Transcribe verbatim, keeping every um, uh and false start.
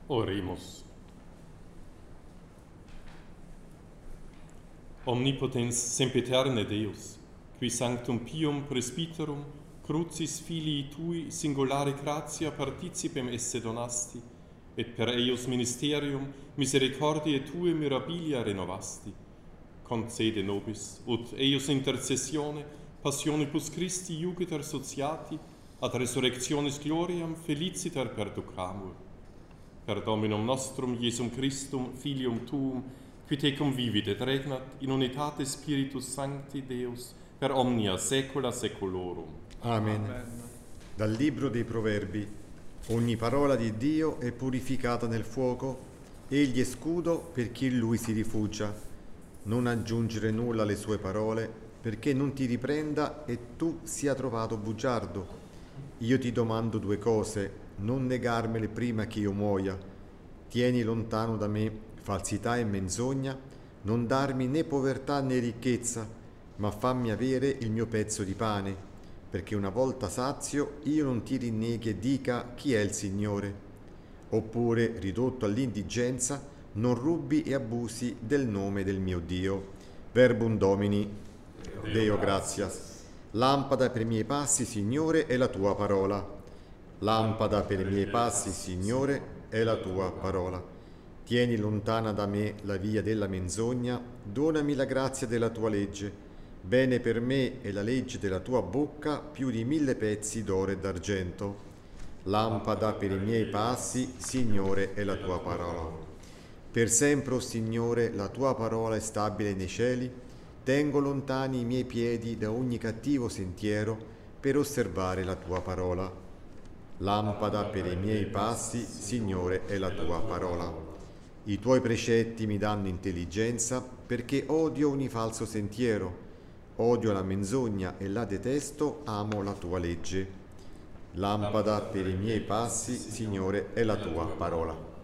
Oremus. Omnipotens sempiterne Deus, qui sanctum pium presbyterum, crucis filii tui singulare gratia participem esse donasti, et per eius ministerium misericordiae tue mirabilia renovasti. Concede nobis, ut eius intercessione, passionibus Christi iugiter sociati, ad resurrectionis gloriam feliciter perducamur. Per Dominum nostrum Iesum Christum, Filium Tuum, qui tecum vivit et regnat in unitate Spiritus Sancti Deus, per omnia saecula saeculorum. Amen. Amen. Dal Libro dei Proverbi. Ogni parola di Dio è purificata nel fuoco, egli è scudo per chi in lui si rifugia. Non aggiungere nulla alle sue parole, perché non ti riprenda e tu sia trovato bugiardo. Io ti domando due cose, non negarmele prima che io muoia. Tieni lontano da me falsità e menzogna, non darmi né povertà né ricchezza, ma fammi avere il mio pezzo di pane, perché una volta sazio io non ti rinneghi e dica chi è il Signore. Oppure, ridotto all'indigenza, non rubi e abusi del nome del mio Dio. Verbum Domini, Deo, Deo gratias. Lampada per i miei passi, Signore, è la tua parola. Lampada per i miei passi, Signore, è la tua parola. Tieni lontana da me la via della menzogna, donami la grazia della tua legge. Bene per me è la legge della tua bocca più di mille pezzi d'oro e d'argento. Lampada per i miei passi, Signore, è la tua parola. Per sempre, o Signore, la tua parola è stabile nei cieli. Tengo lontani i miei piedi da ogni cattivo sentiero per osservare la tua parola. Lampada per i miei passi, Signore, è la tua parola. I tuoi precetti mi danno intelligenza, perché odio ogni falso sentiero. Odio la menzogna e la detesto, amo la tua legge. Lampada per i miei passi, Signore, è la tua parola.